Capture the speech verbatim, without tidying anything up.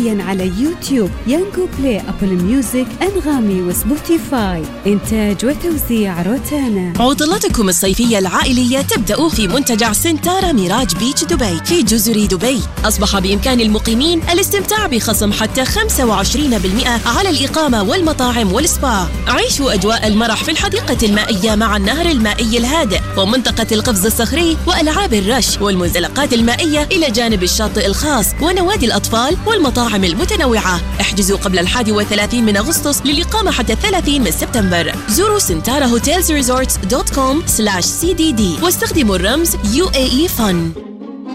حصريا على يوتيوب، يانجو بلاي، أبل ميوزك، أنغامي وسبوتيفاي. إنتاج وتوزيع روتانا. عطلتكم الصيفية العائلية تبدأ في منتجع سنتارا ميراج بيتش دبي في جزر دبي. أصبح بإمكان المقيمين الاستمتاع بخصم حتى خمسة وعشرين بالمئة على الإقامة والمطاعم والسبا. عيشوا أجواء المرح في الحديقة المائية مع النهر المائي الهادئ ومنطقة القفز الصخري وألعاب الرش والمنزلقات المائية إلى جانب الشاطئ الخاص ونوادي الأطفال والمطاعم المتنوعة. احجزوا قبل الحادي والثلاثين من أغسطس للإقامة حتى الثلاثين من سبتمبر. زوروا سنتارا هوتيلز ريزورتس دوت كوم سلاش سي دي دي واستخدموا الرمز يو إيه إي فن.